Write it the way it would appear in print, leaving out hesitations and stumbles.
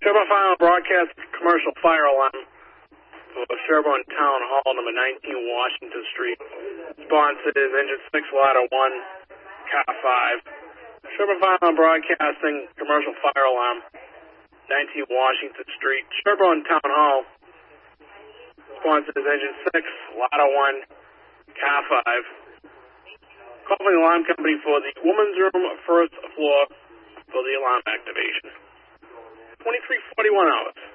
Sherburne Final Broadcast Commercial Fire Alarm for Sherburne Town Hall, number 19 Washington Street. Sponsor is Engine 6, Ladder 1, Car 5. Sherburne Final Broadcasting Commercial Fire Alarm, 19 Washington Street, Sherburne Town Hall. Sponsor is Engine 6, Ladder 1, Car 5. Call the alarm company for the woman's room, first floor, for the alarm activation. 2341 hours.